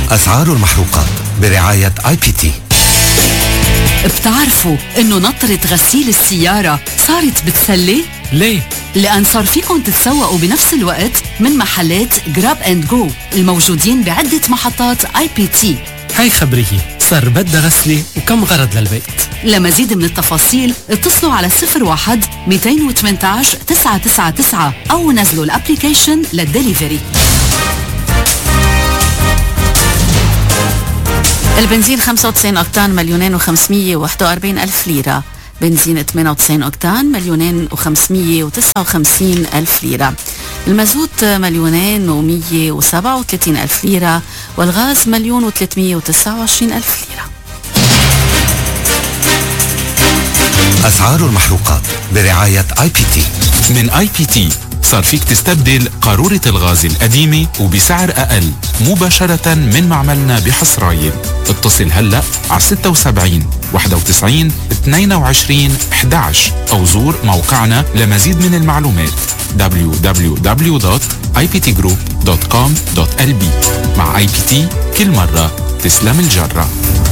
أسعار المحروقات برعاية IPT. بتعرفوا انه نطرة غسيل السيارة صارت بتسلي؟ ليه؟ لأن صار فيكن تتسوقوا بنفس الوقت من محلات جراب اند جو الموجودين بعدة محطات IPT. هاي خبريه، صار بدها غسلة وكم غرض للبيت. لمزيد من التفاصيل اتصلوا على 01-218-999 أو نزلوا الابليكيشن للدليفري. البنزين 95 أكتان 2,541,000 ليرة، بنزين 98 أكتان 2,559,000 ليرة، المازوت 2,137,000 ليرة، والغاز 1,329,000 ليرة. أسعار المحروقات برعاية IPT. من IPT صار فيك تستبدل قارورة الغاز القديمة وبسعر أقل مباشرة من معملنا بحصرايل. اتصل هلأ على 76 91 22 11 أو زور موقعنا لمزيد من المعلومات www.iptgroup.com.lb. مع IPT كل مرة تسلم الجرة.